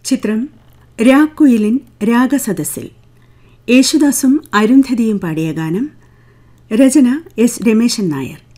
ചിത്രം രാക്കുയിലിൻ രാഗസദസ്സിൽ. യേശുദാസും അരുന്ധതിയും പാടിയ ഗാനം. രചന എസ് രമേശൻ നായർ.